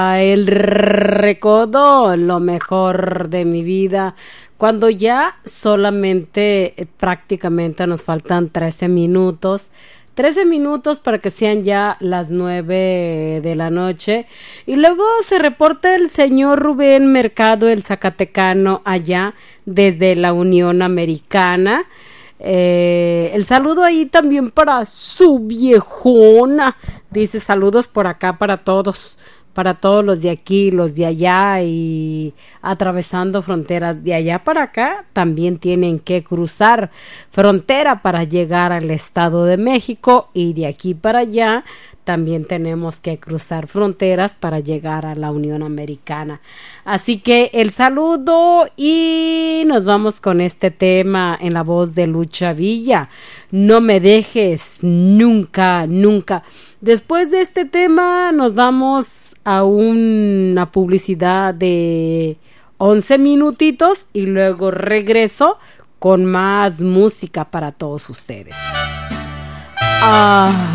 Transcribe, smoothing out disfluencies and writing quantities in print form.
El recodo, lo mejor de mi vida, cuando ya solamente prácticamente nos faltan 13 minutos para que sean ya las 9 de la noche. Y luego se reporta el señor Rubén Mercado, el zacatecano, allá desde la Unión Americana. El saludo ahí también para su viejona. Dice saludos por acá para todos los de aquí, los de allá, y atravesando fronteras de allá para acá también tienen que cruzar frontera para llegar al Estado de México, y de aquí para allá también tenemos que cruzar fronteras para llegar a la Unión Americana. Así que el saludo, y nos vamos con este tema en la voz de Lucha Villa. No me dejes nunca, nunca. Después de este tema nos vamos a una publicidad de 11 minutitos y luego regreso con más música para todos ustedes.